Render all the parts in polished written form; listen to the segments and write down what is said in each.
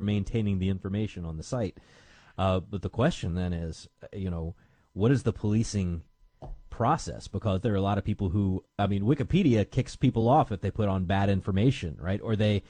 maintaining the information on the site. But the question then is, what is the policing process? Because there are a lot of people who, Wikipedia kicks people off if they put on bad information, right? Or they,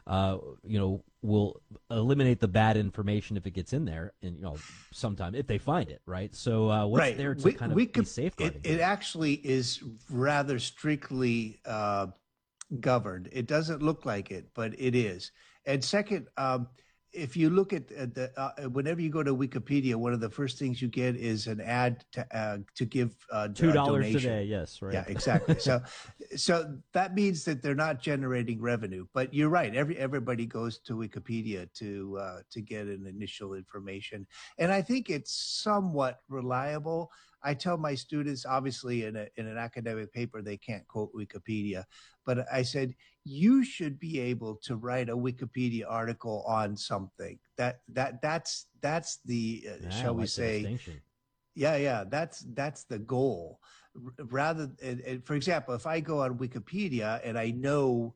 will eliminate the bad information if it gets in there, and sometime if they find it, right? So what's there to kind of be safeguarding? It actually is rather strictly governed. It doesn't look like it, but it is. And second, if you look at whenever you go to Wikipedia, one of the first things you get is an ad to give $2 today. Yes, right. Yeah, exactly. So that means that they're not generating revenue. But you're right. Everybody goes to Wikipedia to get an initial information, and I think it's somewhat reliable. I tell my students, obviously, in an academic paper, they can't quote Wikipedia, but I said, you should be able to write a Wikipedia article on something. That's the shall we say? Yeah. That's the goal. Rather, for example, if I go on Wikipedia and I know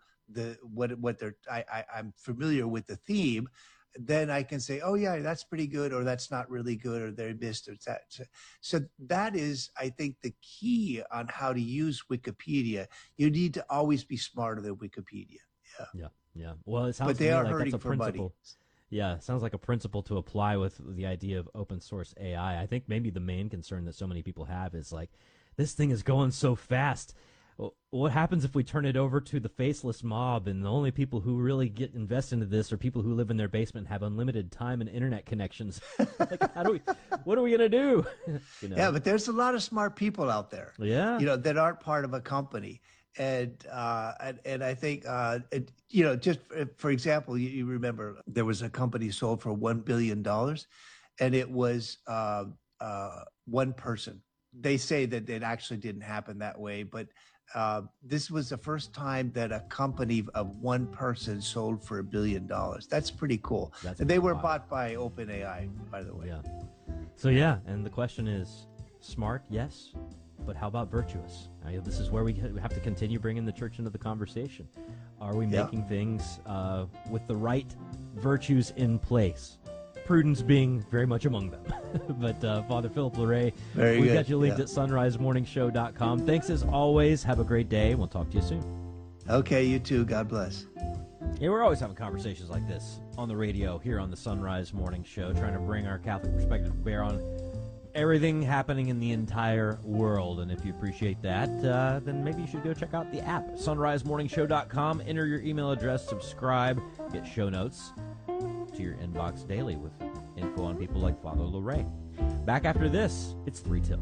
I'm familiar with the theme, then I can say, oh yeah, that's pretty good, or that's not really good, or they missed, or that. So that is, I think, the key on how to use Wikipedia. You need to always be smarter than Wikipedia. Yeah. Well, it sounds to me like that's a principle. Yeah, it sounds like a principle to apply with the idea of open source AI. I think maybe the main concern that so many people have is like, this thing is going so fast. What happens if we turn it over to the faceless mob, and the only people who really get invested into this are people who live in their basement and have unlimited time and internet connections? Like, what are we going to do? Yeah, but there's a lot of smart people out there. Yeah. That aren't part of a company. And I think, just for example, you remember there was a company sold for $1 billion, and it was one person. They say that it actually didn't happen that way, but this was the first time that a company of one person sold for $1 billion. That's pretty cool. And they were bought by OpenAI, by the way. Yeah. So yeah, and the question is, smart, yes, but how about virtuous? This is where we have to continue bringing the church into the conversation. Are we making things with the right virtues in place? Prudence being very much among them. But Father Philip Larray, we've got you linked at sunrisemorningshow.com. Thanks as always. Have a great day. We'll talk to you soon. Okay, you too. God bless. Yeah, we're always having conversations like this on the radio here on the Sunrise Morning Show, trying to bring our Catholic perspective to bear on everything happening in the entire world. And if you appreciate that, then maybe you should go check out the app, sunrisemorningshow.com. Enter your email address, subscribe, get show notes to your inbox daily with info on people like Father Larray. Back after this, it's 3 till.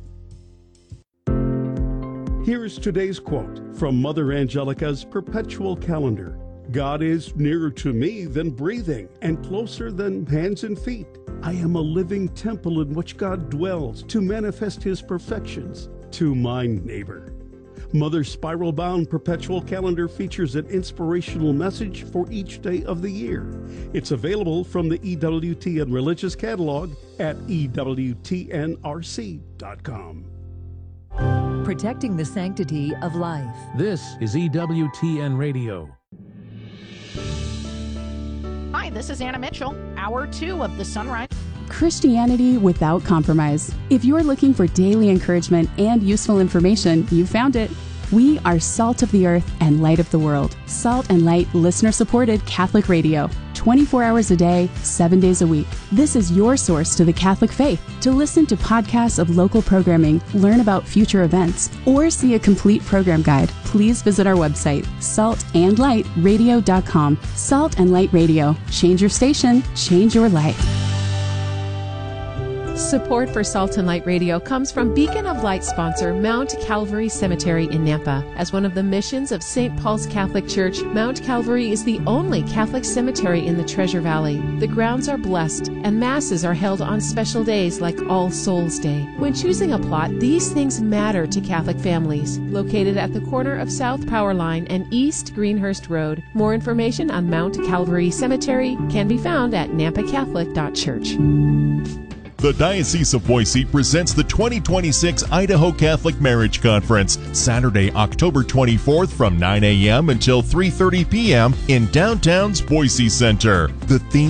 Here is today's quote from Mother Angelica's Perpetual Calendar. God is nearer to me than breathing, and closer than hands and feet. I am a living temple in which God dwells to manifest his perfections to my neighbor. Mother's spiral-bound Perpetual Calendar features an inspirational message for each day of the year. It's available from the EWTN Religious Catalog at EWTNRC.com. Protecting the sanctity of life. This is EWTN Radio. Hi, this is Anna Mitchell, Hour 2 of the Sunrise. Christianity without compromise. If you're looking for daily encouragement and useful information, you found it. We are Salt of the Earth and Light of the World. Salt and Light listener-supported Catholic radio. 24 hours a day, 7 days a week. This is your source to the Catholic faith. To listen to podcasts of local programming, learn about future events, or see a complete program guide, please visit our website, saltandlightradio.com. Salt and Light Radio. Change your station, change your life. Support for Salt and Light Radio comes from Beacon of Light sponsor Mount Calvary Cemetery in Nampa. As one of the missions of St. Paul's Catholic Church, Mount Calvary is the only Catholic cemetery in the Treasure Valley. The grounds are blessed, and masses are held on special days like All Souls Day. When choosing a plot, these things matter to Catholic families. Located at the corner of South Power Line and East Greenhurst Road. More information on Mount Calvary Cemetery can be found at nampacatholic.church. The Diocese of Boise presents the 2026 Idaho Catholic Marriage Conference, Saturday, October 24th from 9 a.m. until 3:30 p.m. in downtown's Boise Center. The theme